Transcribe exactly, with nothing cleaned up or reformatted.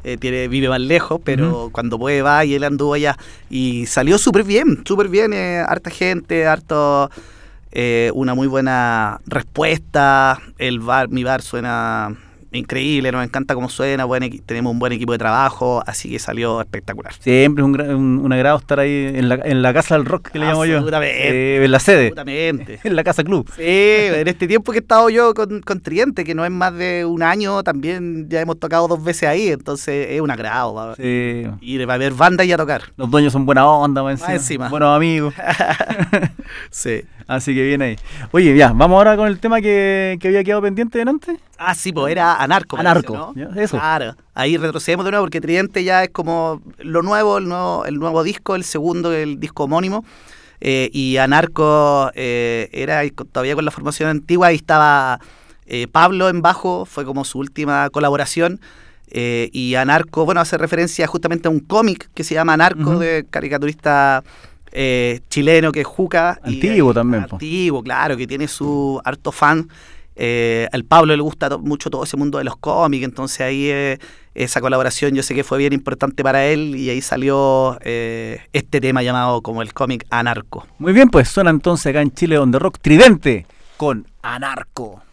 eh, tiene, vive más lejos, pero Uh-huh. cuando puede va y él anduvo allá. Y salió súper bien, súper bien, eh, harta gente, harto... Eh, una muy buena respuesta, el bar, mi bar suena increíble, nos encanta cómo suena, buen equi- tenemos un buen equipo de trabajo, así que salió espectacular. Siempre es un, gra- un, un agrado estar ahí en la, en la casa del rock, que le llamo yo. Absolutamente. Eh, en la sede. Absolutamente. En la casa club. Sí, en este tiempo que he estado yo con, con Tridente, que no es más de un año, también ya hemos tocado dos veces ahí, entonces es un agrado. Va. Sí. Ir a ver bandas y a tocar. Los dueños son buena onda, más encima. Más encima. Buenos amigos. Sí. Así que bien ahí. Oye, ya, vamos ahora con el tema que, que había quedado pendiente delante. Ah, sí, pues era Anarco. Anarco, parece, ¿no? ya, eso. Claro, ahí retrocedemos de nuevo porque Tridente ya es como lo nuevo, el nuevo, el nuevo disco, el segundo, el disco homónimo. Eh, y Anarco eh, era todavía con la formación antigua, ahí estaba eh, Pablo en bajo, fue como su última colaboración. Eh, y Anarco, bueno, hace referencia justamente a un cómic que se llama Anarco, Uh-huh. de caricaturista eh, chileno que es Juca. Antiguo y, también, po. Antiguo, claro, que tiene su harto fan. Eh, al Pablo le gusta to- mucho todo ese mundo de los cómics, entonces ahí eh, esa colaboración yo sé que fue bien importante para él y ahí salió eh, este tema llamado como el cómic Anarco. Muy bien, pues suena entonces acá en Chile On The Rock Tridente con Anarco.